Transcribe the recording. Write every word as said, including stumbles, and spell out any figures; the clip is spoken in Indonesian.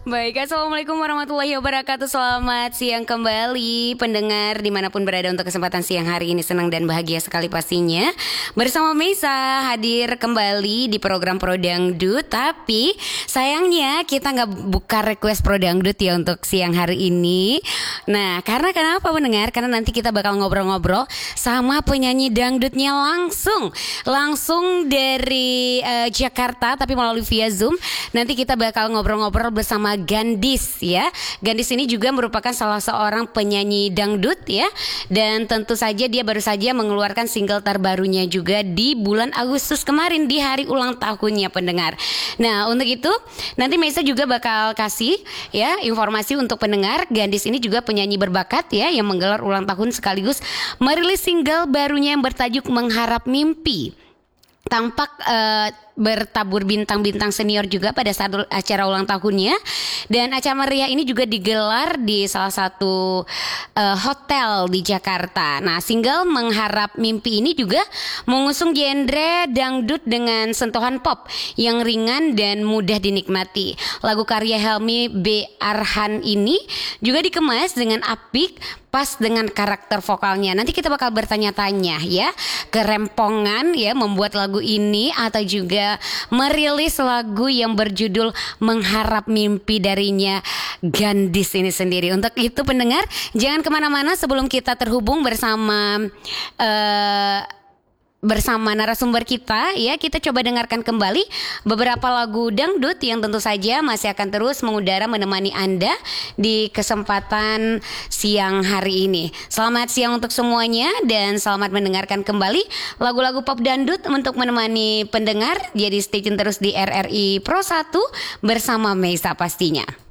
Baik, Assalamualaikum warahmatullahi wabarakatuh. Selamat siang kembali pendengar dimanapun berada untuk kesempatan siang hari ini. Senang dan bahagia sekali pastinya bersama Meisa hadir kembali di program Pro Dangdut. Tapi sayangnya kita gak buka request Pro Dangdut ya untuk siang hari ini. Nah, karena kenapa pendengar? Karena nanti kita bakal ngobrol-ngobrol sama penyanyi dangdutnya langsung Langsung dari uh, Jakarta, tapi melalui via Zoom. Nanti kita bakal ngobrol-ngobrol bersama Gandis ya. Gandis ini juga merupakan salah seorang penyanyi dangdut ya. Dan tentu saja dia baru saja mengeluarkan single terbarunya juga di bulan Agustus kemarin, di hari ulang tahunnya pendengar. Nah, untuk itu nanti Meisa juga bakal kasih ya informasi untuk pendengar. Gandis ini juga penyanyi berbakat ya, yang menggelar ulang tahun sekaligus merilis single barunya yang bertajuk Mengharap Mimpi. Tampak uh, bertabur bintang-bintang senior juga pada saat acara ulang tahunnya. Dan acara meriah ini juga digelar di salah satu uh, hotel di Jakarta. Nah, single Mengharap Mimpi ini juga mengusung genre dangdut dengan sentuhan pop yang ringan dan mudah dinikmati. Lagu karya Helmy B. Arhan ini juga dikemas dengan apik, pas dengan karakter vokalnya. Nanti kita bakal bertanya-tanya ya, kerempongan ya membuat lagu ini atau juga merilis lagu yang berjudul Mengharap Mimpi darinya Gandis ini sendiri. Untuk itu pendengar, jangan kemana-mana sebelum kita terhubung bersama uh, bersama narasumber kita ya. Kita coba dengarkan kembali beberapa lagu dangdut yang tentu saja masih akan terus mengudara menemani Anda di kesempatan siang hari ini. Selamat siang untuk semuanya dan selamat mendengarkan kembali lagu-lagu pop dangdut untuk menemani pendengar. Jadi stay tune terus di R R I Pro satu bersama Meisa pastinya.